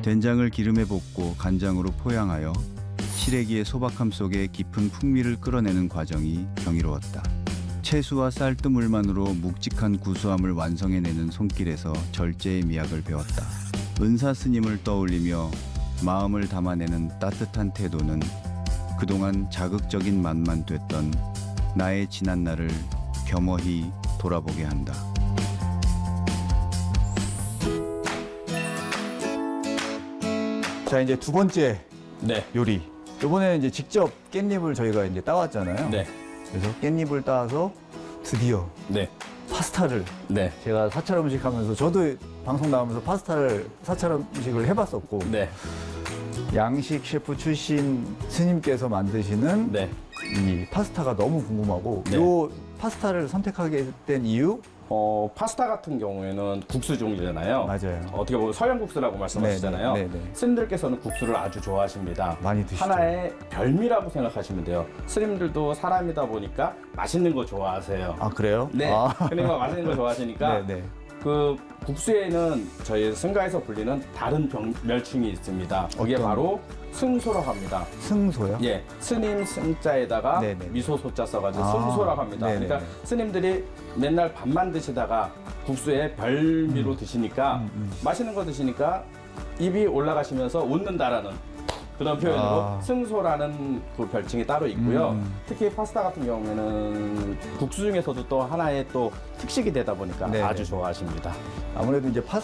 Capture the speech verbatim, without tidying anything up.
된장을 기름에 볶고 간장으로 포양하여 시래기의 소박함 속에 깊은 풍미를 끌어내는 과정이 경이로웠다. 채수와 쌀뜨물만으로 묵직한 구수함을 완성해내는 손길에서 절제의 미학을 배웠다. 은사 스님을 떠올리며 마음을 담아내는 따뜻한 태도는 그동안 자극적인 맛만 됐던 나의 지난 날을 겸허히 돌아보게 한다. 자, 이제 두 번째 네. 요리. 이번에는 이제 직접 깻잎을 저희가 이제 따왔잖아요. 네. 그래서 깻잎을 따서 드디어 네. 파스타를 네. 제가 사찰 음식 하면서 저도 방송 나오면서 파스타를 사찰 음식을 해봤었고 네. 양식 셰프 출신 스님께서 만드시는 네. 이 파스타가 너무 궁금하고 네. 이 파스타를 선택하게 된 이유? 어, 파스타 같은 경우에는 국수 종류잖아요. 맞아요. 어떻게 보면 서양 국수라고 말씀하시잖아요. 네, 네, 네, 네. 스님들께서는 국수를 아주 좋아하십니다. 많이 드시죠. 하나의 별미라고 생각하시면 돼요. 스님들도 사람이다 보니까 맛있는 거 좋아하세요. 아, 그래요? 네. 아. 그러니까 맛있는 거 좋아하시니까 네, 네. 그 국수에는 저희 승가에서 불리는 다른 병, 멸칭이 있습니다. 그게 어떤? 바로 승소라고 합니다. 승소요? 예, 스님 승자에다가 네네. 미소 소자 써가지고 아, 승소라고 합니다. 네네네. 그러니까 스님들이 맨날 밥만 드시다가 국수에 별미로 드시니까 음, 음. 맛있는 거 드시니까 입이 올라가시면서 웃는다라는 그런 표현으로 아. 승소라는 그 별칭이 따로 있고요. 음. 특히 파스타 같은 경우에는 국수 중에서도 또 하나의 또 특식이 되다 보니까 네네. 아주 좋아하십니다. 아무래도 이제